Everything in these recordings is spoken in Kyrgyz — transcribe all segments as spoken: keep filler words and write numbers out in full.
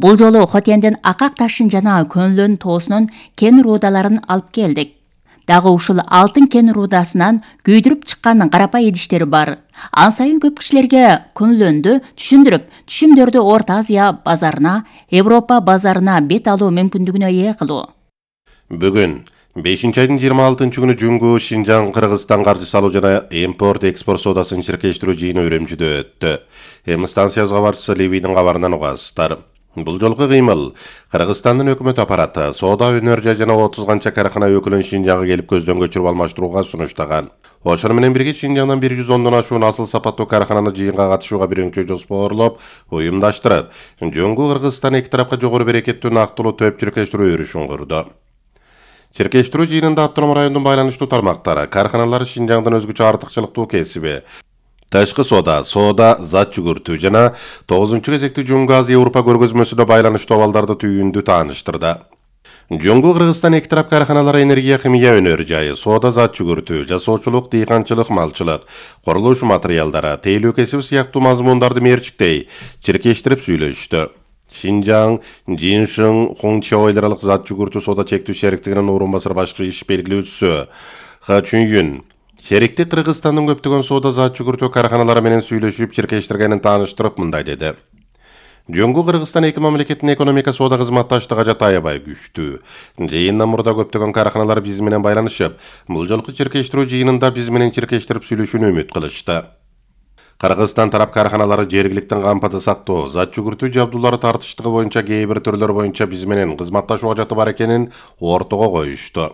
Бул жолу Хотенден акак ташын жана көнлөн тоосунун кен рудаларын алып келдик. Дагы ушул алтын кен рудасынан күйдүрүп чыккан карапа идиштери бар. Ан сайын көп кишилерге көнлөндү түшүндүрүп, түшүмдөрдү Орто Азия базарына, Европа базарына бет алуу мүмкүндүгүнө ээ кылуу. Бүгүн бешинчи айдын жыйырма алтынчы күнү Жунгу Шинжаң Кыргызстан каржы салуу жана импорт экспорт соодасын чиркештирүү жыйыны Үрөмчүдө өттү. Эми станциябызга барчысы Ливийдин кабарынан угасыздар. Бул жолку кыймыл Кыргызстандын өкмөт аппараты соода өнөр жана отуз канча карахана өкүлүн Шинжаңга келип көздөн көчүрүп алмаштырууга сунуштаган. Ошону менен бирге Шинжаңдан бир жүз ондон ашуун асыл сапаттуу карахананы жыйынга катышууга биринчи жоспорлоп, уюмдаштырып, Жунгу Кыргызстан эки тарапка жогору берекеттүү нактылуу төп чиркештирүү өрүшүн курду. Чиркештирүү жыйынында автоном райондун байланыштуу тармактары, караханалар Шинжаңдын өзгөчө артыкчылыктуу кесиби, тышкы соода, соода, зат жүгүртүү жана тогузунчу кезекти Жунгу Азия Европа көргөзмөсүнө байланыштуу абалдарды түйүндү тааныштырды. Жунгу Кыргызстан эки тарап караханалары энергия химия өнөр жайы, соода, зат жүгүртүү, жасоочулук, дыйканчылык, малчылык, курулуш материалдары, тейлөө кесиби сыяктуу мазмундарды мерчиктей чиркештирип сүйлөштү. Шинжаң, Жиншың, Хуңчаойларалык зат жүгүртүү соода чектүү шериктигинин орун басары башкы иш белгилөөчүсү Ха Чүнюн шериктик Кыргызстандын көптөгөн соода зат жүгүртүү караханалары менен сүйлөшүп чиркештиргенин тааныштырып мындай деди. Жунгу Кыргызстан эки мамлекеттин экономика соода кызматташтыгы жата аябай күчтүү. Жыйындан мурда көптөгөн караханалар биз менен байланышып, бул жолку чиркештирүү жыйынында биз менен чиркештирип сүйлөшүүнү үмүт кылышты. Кыргызстан тарап караханалары жергиликтин кампаты сактоо, зат жүгүртүү жабдуулары тартыштыгы боюнча кээ бир түрлөр боюнча биз менен кызматташууга жаты бар экенин ортого коюшту.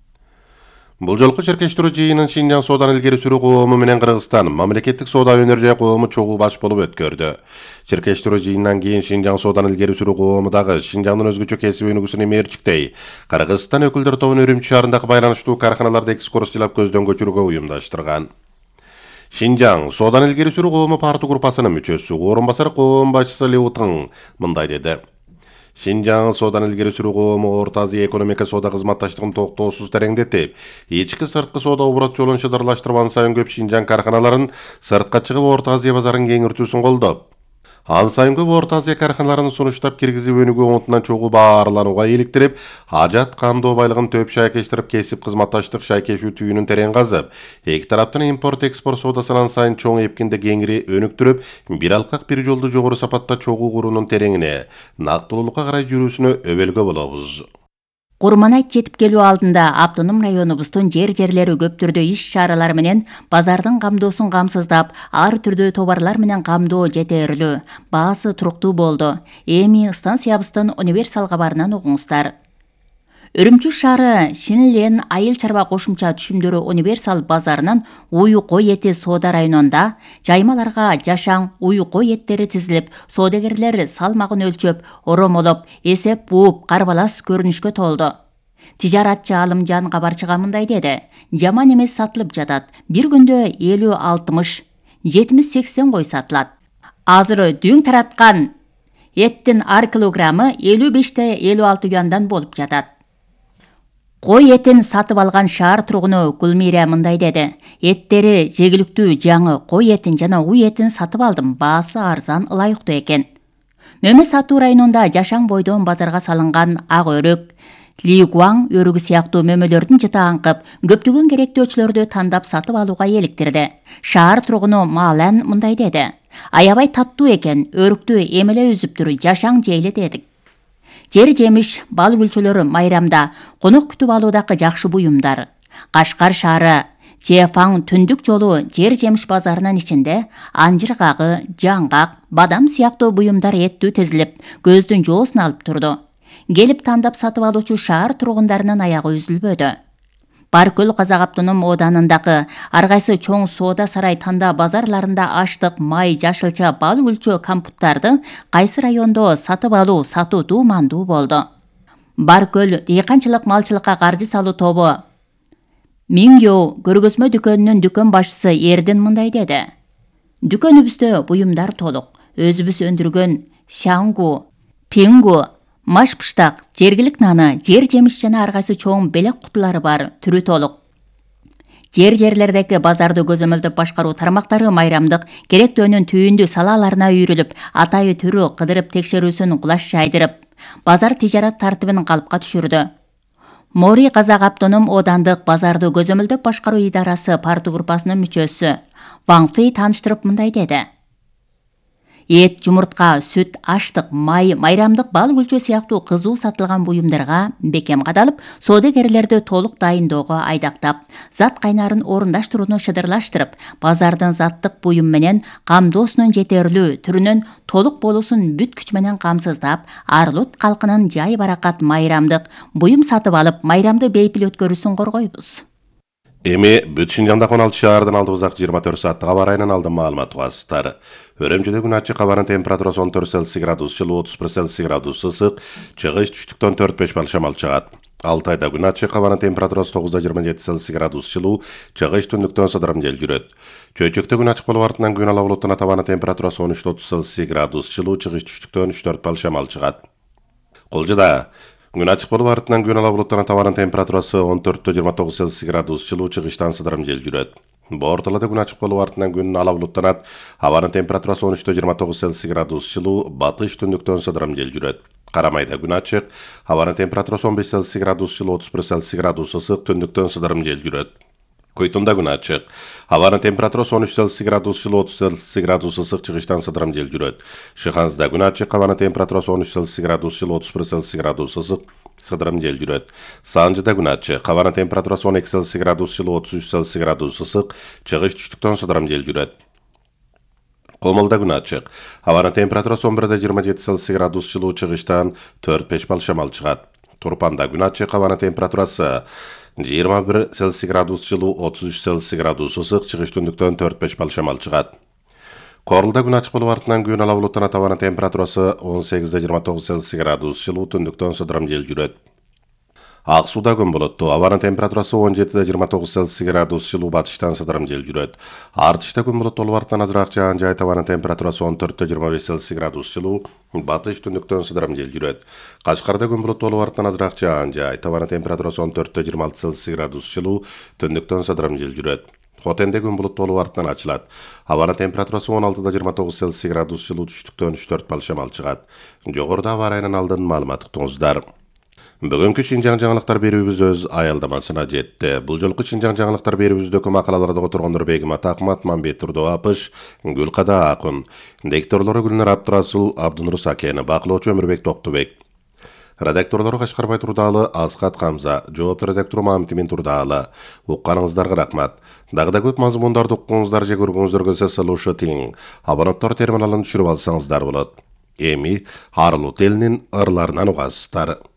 Бул жолку чиркештирүү жыйынын Шинжаң соодан илгери сүрүү коому менен Кыргызстан мамлекеттик соода өнөр жай коому чогуу баш болуп өткөрдү. Чиркештирүү жыйындан кийин Шинжаң соодан илгери сүрүү коому дагы Шинжаңдын өзгөчө кесип өнүгүүсүн мерчиктей. Кыргызстан өкүлдөр тобун Үрүмчү шаарындагы байланыштуу караханаларды экскурсиялап көздөн көчүрүүгө уюмдаштырган. Шинжаң соодан илгери сүрүү коому парту группасынын мүчөсү, орун басары коом башчысы Лю Тың мындай деди. Шинжаң соодан илгери сүрүү коому Орто Азия экономика соода кызматташтыгын токтоосуз тереңдетип, ички сырткы соода оборот жолун шыдырлаштырган сайын көп Шинжаң караханаларын сыртка чыгып Орто Азия базарын кеңиртүүсүн колдоп, ан сайын көп Орто Азия караханаларын сунуштап киргизип өнүгүү оңутунан чогуу баарланууга иликтирип, ажат камдоо байлыгын төп шайкештирип кесип кызматташтык шайкешүү түйүнүн терең казып, эки тараптын импорт экспорт соодасын ан сайын чоң эпкинде кеңири өнүктүрүп, бир алкак бир жолду жогору сапатта чогуу куруунун тереңине, нактылуулукка карай жүрүүсүнө өбөлгө болобуз. Курманайт жетип келүү алдында автоном районубуздун жер-жерлери көп түрдө иш-чаралар менен базардын камдоосун камсыздап, ар түрдүү товарлар менен камдоо жетерлүү, баасы туруктуу болду. Эми станциябыздын универсал кабарынан угуңуздар. Үрүмчү шаары Шинлен айыл чарба кошумча түшүмдөрү универсал базарынын уюко эти соода районунда жаймаларга жашаң уюко эттери тизилип, соодагерлер салмагын өлчөп, оромолоп, эсеп бууп, карбалас көрүнүшкө толду. Тижаратчы Алымжан кабарчыга мындай деди. Жаман эмес сатылып жатат. Бир күндө элүү алтымыш, жетимиш сексен кой сатылат. Азыр дүң тараткан эттин ар килограммы элүү беш элүү алты юандан болуп жатат. Кой этин сатып алган шаар тургуну Гүлмира мындай деди. Эттери жегиликтүү жаңы кой этин жана уй этин сатып алдым. Баасы арзан, ылайыктуу экен. Мөмө сатуу районунда жашаң бойдон базарга салынган ак өрүк, лигуаң өрүгү сыяктуу мөмөлөрдүн жыты аңкып, көптөгөн керектөөчүлөрдү тандап сатып алууга эликтирди. Шаар тургуну Маалан мындай деди. Аябай таттуу экен, өрүктү эмеле үзүптүр, жашаң жейли дедик. Жер жемиш, бал гүлчөлөрү майрамда, конок күтүп алуудагы жакшы буюмдар. Кашкар шаары Жефаң түндүк жолу жер жемиш базарынын ичинде анжыр кагы, жаңгак, бадам сыяктуу буюмдар эттүү тезилип, көздүн жоосун алып турду. Келип тандап сатып алуучу шаар тургундарынын аягы үзүлбөдү. Баркөл Казак автоном ооданындагы ар кайсы чоң соода сарай танда базарларында аштык, май, жашылча, бал гүлчө кампуттарды кайсы райондо сатып алуу, сатуу дуумандуу болду. Баркөл дыйканчылык малчылыкка каржы салуу тобу Миңгөө көргөзмө дүкөнүнүн дүкөн башчысы Эрдин мындай деди. Дүкөнүбүздө буюмдар толук. Өзүбүз өндүргөн шаңгу, пиңгу, маш пыштак, жергилик наны, жер жемиш жана ар кайсы чоң белек кутулары бар, түрү толук. Жер жерлердеги базарды көзөмөлдөп башкаруу тармактары майрамдык керектөөнүн түйүндүү салаларына үйрүлүп, атайы түрү кыдырып текшерүүсүн кулаш жайдырып, базар тижарат тартибин калыпка түшүрдү. Мори Казак автоном оодандык базарды көзөмөлдөп башкаруу идарасы парты группасынын мүчөсү Ван Фэй тааныштырып мындай деди. Эт, жумуртка, сүт, аштык, май, майрамдык бал күлчө сыяктуу кызуу сатылган буюмдарга бекем кадалып, соодагерлерди толук дайындоого айдактап, зат кайнарын орундаштырууну шыдырлаштырып, базардын заттык буюм менен камдоосунун жетерлүү түрүнүн толук болуусун бүт күч менен камсыздап, Арлут калкынын жай баракат майрамдык буюм сатып алып, майрамды бейпил өткөрүүсүн коргойбуз. Эми бүт Шинжаңдагы он алты шаардан алдыбызак жыйырма төрт сааттык аба ырайынан алдын маалымат угасыздар. Өрөмчүдө күн ачык, абанын температурасы он төрт Цельсий градус жылуу, отуз бир Цельсий градус ысык, чыгыш түштүктөн төрт беш балл шамал чыгат. Алтайда күн ачык, абанын температурасы тогуз жыйырма жети Цельсий градус жылуу, чыгыш түндүктөн сыдырым жел жүрөт. Чөйчөктө күн ачык болуп артынан күн ала булуттанат, абанын температурасы он үч отуз Цельсий градус жылуу, чыгыш түштүктөн үч төрт балл шамал чыгат. Кулжуда күн ачык болуп артынан күн ала булуттанат, абанын температурасы он төрт жыйырма тогуз Цельсий градус жылуу, чыгыштан сыдырым жел жүрөт. Борталада күн ачык болуп артынан күн ала булуттанат, абанын температурасы он үч жыйырма тогуз Цельсий градус жылуу, батыш түндүктөн сыдырым жел жүрөт. Карамайда күн ачык, абанын температурасы он беш Цельсий градус жылуу, отуз бир Цельсий градус ысык, түндүктөн сыдырым жел жүрөт. Койтунда күн ачык, абанын температурасы он үч Цельсий градус жылуу, отуз Цельсий градус ысык, чыгыштан сыдырым жел жүрөт. Шыхансда күн ачык, абанын температурасы он үч Цельсий градус жылуу, отуз бир Цельсий градус ысык, сыдырым жел жүрөт. Санжыда күн ачык, абанын температурасы он эки Цельсий градус жылуу, отуз үч Цельсий градус ысык, чыгыш түштүктөн сыдырым жел жүрөт. Комолда күн ачык, абанын температурасы он бир жыйырма жети Цельсий градус жылуу, чыгыштан төрт беш балл шамал чыгат. Турпанда күн ачык, абанын температурасы жыйырма бир Цельсий градус жылуу, отуз үч Цельсий градус ысык, чыгыш түндүктөн төрт беш балл шамал чыгат. Корулда күн ачык болуп артынан күн ала булуттанат, абанын температурасы он сегиз жыйырма тогуз Цельсий градус жылуу, түндүктөн сыдырым жел жүрөт. Ак сууда күн булуттуу, абанын температурасы он жети жыйырма тогуз Цельсий градус жылуу, батыштан сыдырым жел жүрөт. Артышта күн булуттуу болуп артынан азыраак жаан жайыт, абанын температурасы он төрт жыйырма беш Цельсий градус жылуу, батыш түндүктөн сыдырым жел жүрөт. Кашкарда күн булуттуу болуп артынан азыраак жаан жайыт, абанын температурасы он төрт жыйырма алты Цельсий градус жылуу, түндүктөн сыдырым жел жүрөт. Хотенде күн булуттуу болуп артынан ачылат. Абанын температурасы он алты жыйырма тогуз Цельсий градус жылуу, түштүктөн үч төрт балл шамал чыгат. Жогоруда аба ырайынан алдын маалымат уктуңуздар. Бүгүнкү Шинжаң жаңылыктар берүүбүз өз аялдамасына жетти. Бул жолку Шинжаң жаңылыктар берүүбүздөгү макалаларда которгондор Бегим Атакмат, Мамбет Турдоапыш, Гүлкада Акун, дикторлору Гүлнар Абдрасул, Абдунур Сакени, бакылоочу Өмүрбек Токтубек. Редакторлору Кашкарбай Турдалы, Асхат Камза, жоопту редактору Мамтимин Турдалы. Укканыңыздарга рахмат. Дагы да көп мазмундарды уккуңуздар же көргүңүздөр келсе салуушу тиң. Абоненттор терминалын түшүрүп алсаңыздар болот. Эми Арлут элинин ырларынан угасыздар.